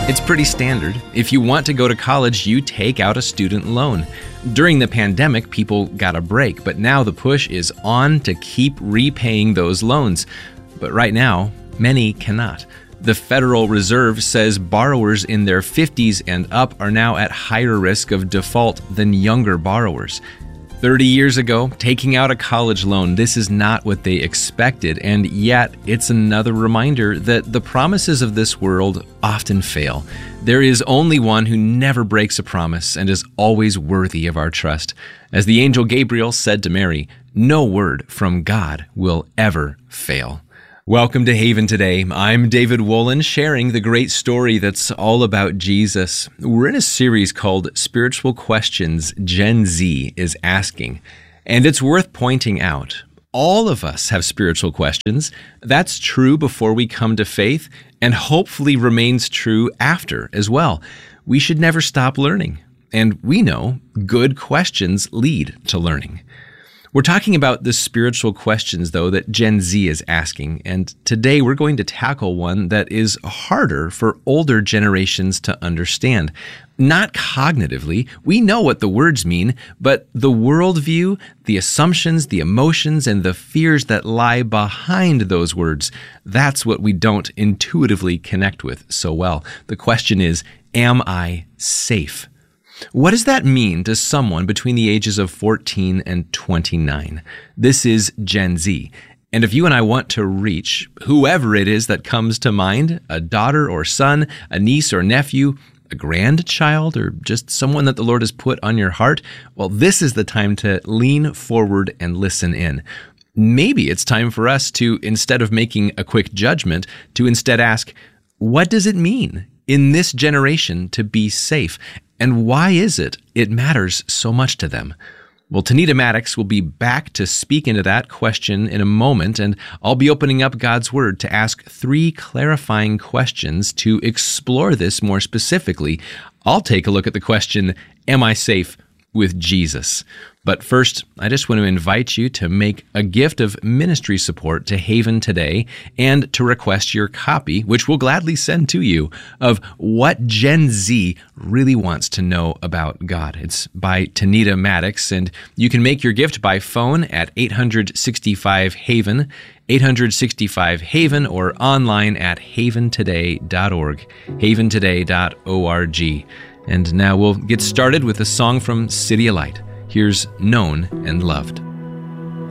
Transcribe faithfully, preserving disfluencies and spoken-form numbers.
It's pretty standard. If you want to go to college, you take out a student loan. During the pandemic, people got a break, but now the push is on to keep repaying those loans. But right now, many cannot. The Federal Reserve says borrowers in their fifties and up are now at higher risk of default than younger borrowers. thirty years ago, taking out a college loan, this is not what they expected, and yet it's another reminder that the promises of this world often fail. There is only one who never breaks a promise and is always worthy of our trust. As the angel Gabriel said to Mary, no word from God will ever fail. Welcome to Haven Today. I'm David Wolin, sharing the great story that's all about Jesus. We're in a series called Spiritual Questions Gen Z is Asking. And it's worth pointing out, all of us have spiritual questions. That's true before we come to faith, and hopefully remains true after as well. We should never stop learning. And we know good questions lead to learning. We're talking about the spiritual questions, though, that Gen Z is asking, and today we're going to tackle one that is harder for older generations to understand. Not cognitively, we know what the words mean, but the worldview, the assumptions, the emotions, and the fears that lie behind those words, that's what we don't intuitively connect with so well. The question is, am I safe? What does that mean to someone between the ages of fourteen and twenty-nine? This is Gen Z. And if you and I want to reach whoever it is that comes to mind, a daughter or son, a niece or nephew, a grandchild, or just someone that the Lord has put on your heart, well, this is the time to lean forward and listen in. Maybe it's time for us to, instead of making a quick judgment, to instead ask, what does it mean in this generation to be safe? And why is it it matters so much to them? Well, Tanita Maddox will be back to speak into that question in a moment, and I'll be opening up God's Word to ask three clarifying questions to explore this more specifically. I'll take a look at the question, am I safe with Jesus? But first, I just want to invite you to make a gift of ministry support to Haven Today and to request your copy, which we'll gladly send to you, of What Gen Z Really Wants to Know About God. It's by Tanita Maddox, and you can make your gift by phone at eight hundred sixty-five Haven, eight hundred sixty-five Haven, or online at haven today dot org, haven today dot org. And now we'll get started with a song from City of Light. Here's Known and Loved.